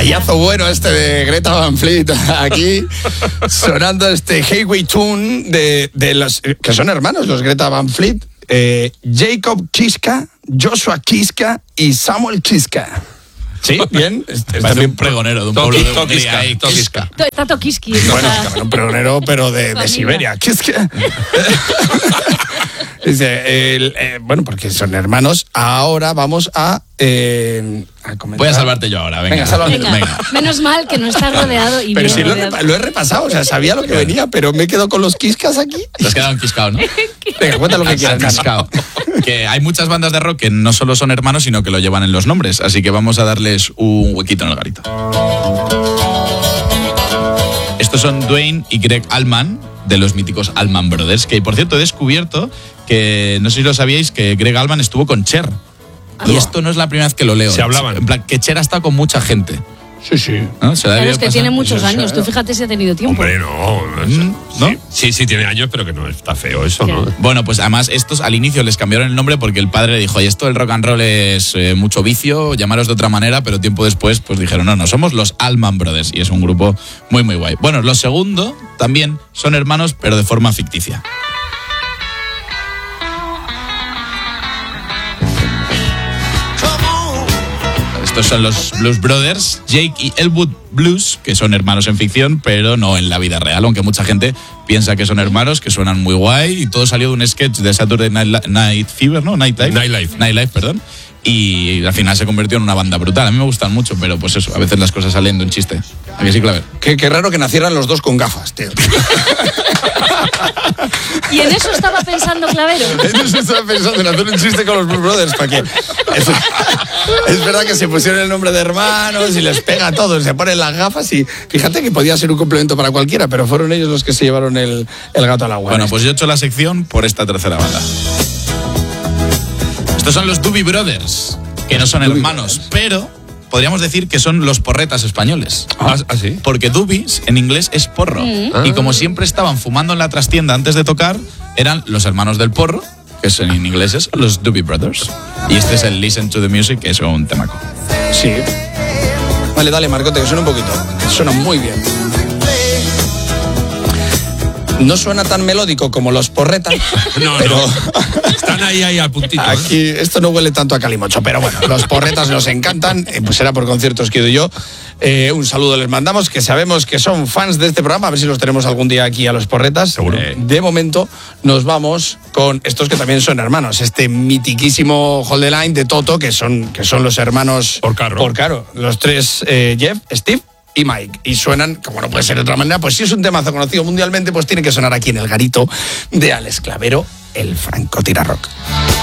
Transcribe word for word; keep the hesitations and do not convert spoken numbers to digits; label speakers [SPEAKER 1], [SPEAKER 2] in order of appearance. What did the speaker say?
[SPEAKER 1] Detallazo bueno este de Greta Van Fleet. Aquí sonando este Highway Tune de, de los que son hermanos, los Greta Van Fleet. Eh, Jacob Kiska, Joshua Kiska y Samuel Kiska. Sí, bien. Es, es
[SPEAKER 2] también un pregonero de un pueblo de Hungría.
[SPEAKER 3] Kiska.
[SPEAKER 4] Tato Kiski.
[SPEAKER 1] Bueno, un pregonero, pero de, de Siberia. Kiska. Dice, el, eh, bueno, porque son hermanos. Ahora vamos a, eh, a comentar.
[SPEAKER 2] Voy a salvarte yo ahora, venga.
[SPEAKER 1] Venga, sálvame.
[SPEAKER 4] Venga. Venga. Menos mal que no estás rodeado. Y
[SPEAKER 1] pero si lo
[SPEAKER 4] rodeado.
[SPEAKER 1] he, lo he repasado, o sea, sabía lo que venía, pero me quedo con los Kiskas aquí.
[SPEAKER 2] Te has quedado enquiscado, ¿no?
[SPEAKER 1] Venga, cuenta lo que quieras.
[SPEAKER 2] Enquiscado. Que hay muchas bandas de rock que no solo son hermanos, sino que lo llevan en los nombres. Así que vamos a darles un huequito en el garito. Estos son Duane y Greg Allman, de los míticos Allman Brothers, que por cierto he descubierto que, no sé si lo sabíais, que Greg Allman estuvo con Cher. Y esto no es la primera vez que lo leo.
[SPEAKER 3] Se hablaban.
[SPEAKER 2] En plan, que Cher ha estado con mucha gente.
[SPEAKER 1] Sí, sí.
[SPEAKER 2] ¿No? Se
[SPEAKER 4] Claro, es que
[SPEAKER 2] pasar.
[SPEAKER 4] tiene muchos
[SPEAKER 1] Eso es,
[SPEAKER 4] años. Tú fíjate si ha tenido tiempo.
[SPEAKER 3] Hombre, no.
[SPEAKER 2] Mm, ¿no?
[SPEAKER 3] Sí, sí, sí, tiene años, pero que no está feo eso,
[SPEAKER 4] ¿Qué?
[SPEAKER 3] ¿no?
[SPEAKER 2] Bueno, pues además estos al inicio les cambiaron el nombre porque el padre le dijo, oye, esto del rock and roll es eh, mucho vicio, llamaros de otra manera, pero tiempo después pues dijeron, no, no, somos los Allman Brothers y es un grupo muy, muy guay. Bueno, los segundo también son hermanos, pero de forma ficticia. Estos son los Blues Brothers, Jake y Elwood Blues, que son hermanos en ficción, pero no en la vida real, aunque mucha gente piensa que son hermanos, que suenan muy guay, y todo salió de un sketch de Saturday Night, Night Fever, ¿no? Nightlife.
[SPEAKER 3] Nightlife.
[SPEAKER 2] Nightlife, perdón. Y al final se convirtió en una banda brutal. A mí me gustan mucho, pero pues eso, a veces las cosas salen de un chiste. ¿A que sí, Claver?
[SPEAKER 1] Qué, qué raro que nacieran los dos con gafas, tío.
[SPEAKER 4] Y en eso estaba pensando Clavero.
[SPEAKER 1] En eso estaba pensando en hacer un chiste con los Blues Brothers, para que... Es, es verdad que se pusieron el nombre de hermanos y les pega a todos, se ponen las gafas y fíjate que podía ser un complemento para cualquiera, pero fueron ellos los que se llevaron el, el gato al agua.
[SPEAKER 2] Bueno, pues yo he hecho la sección por esta tercera banda. Estos son los Doobie Brothers, que no son
[SPEAKER 1] Doobie
[SPEAKER 2] hermanos,
[SPEAKER 1] Brothers.
[SPEAKER 2] pero podríamos decir que son los porretas españoles.
[SPEAKER 3] Ah, ¿ah, sí?
[SPEAKER 2] Porque Doobies en inglés es porro.
[SPEAKER 4] Mm.
[SPEAKER 2] Y como siempre estaban fumando en la trastienda antes de tocar, eran los hermanos del porro, que son en inglés es los Doobie Brothers. Y este es el Listen to the Music, que es un temaco.
[SPEAKER 1] Sí. Vale, dale, Marcote, que suena un poquito. Suena muy bien. No suena tan melódico como los porretas,
[SPEAKER 3] No,
[SPEAKER 1] pero...
[SPEAKER 3] no. Están ahí, ahí al puntito. ¿eh?
[SPEAKER 1] Aquí esto no huele tanto a calimocho, pero bueno, los porretas nos encantan, eh, pues será por conciertos que he ido yo. Eh, un saludo les mandamos, que sabemos que son fans de este programa, a ver si los tenemos algún día aquí a los porretas.
[SPEAKER 3] Seguro.
[SPEAKER 1] Eh, de momento nos vamos con estos que también son hermanos, este mitiquísimo Hold the Line de Toto, que son, que son los hermanos
[SPEAKER 3] Porcaro.
[SPEAKER 1] Porcaro, los tres, eh, Jeff, Steve y Mike, y suenan, como no puede ser de otra manera, pues si es un temazo conocido mundialmente, pues tiene que sonar aquí en el garito de Alex Clavero, el francotirador rock.